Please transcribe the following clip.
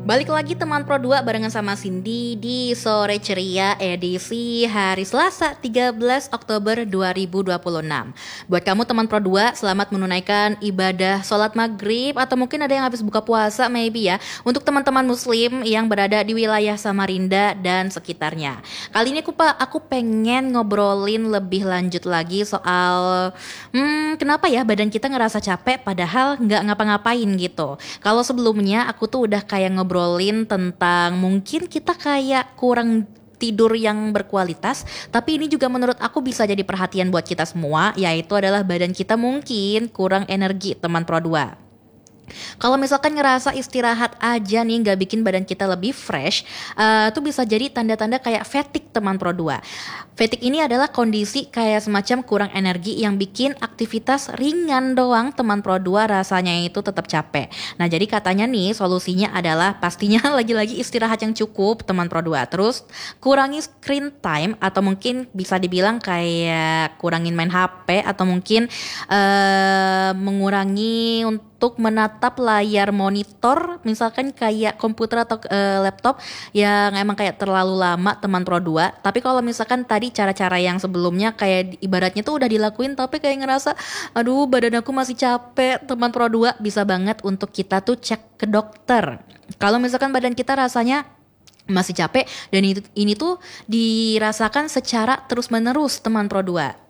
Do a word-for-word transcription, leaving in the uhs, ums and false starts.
Balik lagi teman Pro dua barengan sama Cindy di Sore Ceria edisi hari Selasa tiga belas Oktober dua ribu dua puluh enam. Buat kamu teman Pro dua, selamat menunaikan ibadah sholat maghrib atau mungkin ada yang habis buka puasa maybe ya. Untuk teman-teman muslim yang berada di wilayah Samarinda dan sekitarnya. Kali ini aku, aku pengen ngobrolin lebih lanjut lagi soal hmm, kenapa ya badan kita ngerasa capek padahal nggak ngapa-ngapain gitu. Kalau sebelumnya aku tuh udah kayak ngobrol ngobrolin tentang mungkin kita kayak kurang tidur yang berkualitas, tapi ini juga menurut aku bisa jadi perhatian buat kita semua, yaitu adalah badan kita mungkin kurang energi teman Pro dua. Kalau misalkan ngerasa istirahat aja nih gak bikin badan kita lebih fresh, uh, tuh bisa jadi tanda-tanda kayak fatigue teman Pro dua. Fatigue ini adalah kondisi kayak semacam kurang energi yang bikin aktivitas ringan doang teman Pro dua rasanya itu tetap capek. Nah jadi katanya nih solusinya adalah pastinya lagi-lagi istirahat yang cukup teman Pro dua. Terus kurangi screen time atau mungkin bisa dibilang kayak kurangin main H P atau mungkin uh, mengurangi untuk untuk menatap layar monitor misalkan kayak komputer atau uh, laptop yang emang kayak terlalu lama teman Pro dua. Tapi kalau misalkan tadi cara-cara yang sebelumnya kayak ibaratnya tuh udah dilakuin tapi kayak ngerasa aduh badan aku masih capek teman Pro dua, bisa banget untuk kita tuh cek ke dokter. Kalau misalkan badan kita rasanya masih capek dan itu, ini tuh dirasakan secara terus menerus teman Pro dua.